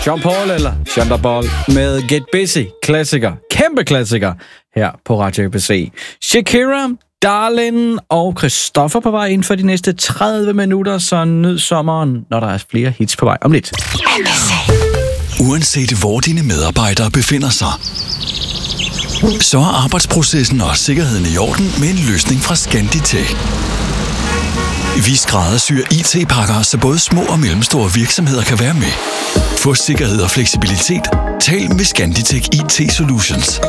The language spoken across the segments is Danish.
Sean Paul eller Thunderball med Get Busy. Klassiker. Kæmpe klassiker her på Radio ABC. Shakira, Darlin og Christoffer på vej ind for de næste 30 minutter, så nyd sommeren, når der er flere hits på vej om lidt. Uanset hvor dine medarbejdere befinder sig, så er arbejdsprocessen og sikkerheden i orden med en løsning fra Scanditech. Vi skræddersyr IT-pakker, så både små og mellemstore virksomheder kan være med. Få sikkerhed og fleksibilitet. Tal med Scanditech IT Solutions.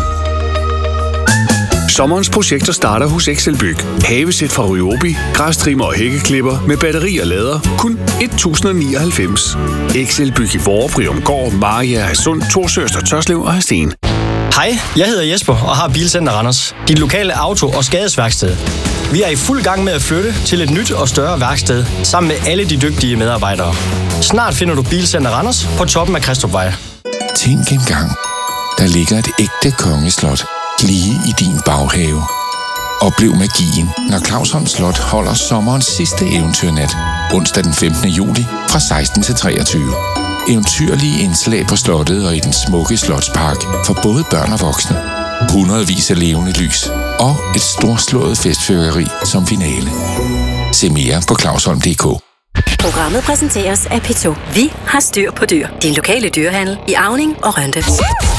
Sommerens projekter starter hos Excelbyg. Havesæt fra Ryobi, græstrimmer og hækkeklipper med batteri og lader. Kun 1.099. Excelbyg i Vorupryumgård, Maria, Hadsund, Torsøster, Tørslev og Hadsten. Hej, jeg hedder Jesper og har Bilcenter Randers. Dit lokale auto- og skadesværksted. Vi er i fuld gang med at flytte til et nyt og større værksted, sammen med alle de dygtige medarbejdere. Snart finder du Bilcenter Randers på toppen af Kristupvej. Tænk engang, der ligger et ægte kongeslot lige i din baghave. Oplev magien, når Clausholm Slot holder sommerens sidste eventyrnat, onsdag den 15. juli fra 16 til 23. Eventyrlige indslag på slottet og i den smukke slotspark for både børn og voksne. Hundredvis af levende lys og et storslået festfyrværkeri som finale. Se mere på clausholm.dk. Programmet præsenteres af P2. Vi har styr på dyr. Din lokale dyrehandel i Auning og Rønde.